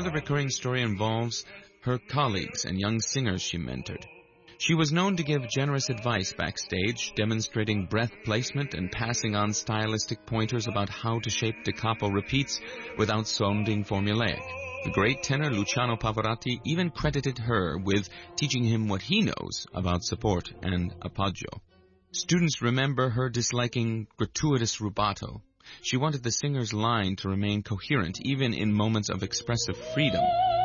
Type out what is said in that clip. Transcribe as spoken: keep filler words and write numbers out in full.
Another recurring story involves her colleagues and young singers she mentored. She was known to give generous advice backstage, demonstrating breath placement and passing on stylistic pointers about how to shape da capo repeats without sounding formulaic. The great tenor Luciano Pavarotti even credited her with teaching him what he knows about support and appoggio. Students remember her disliking gratuitous rubato. She wanted the singer's line to remain coherent even in moments of expressive freedom.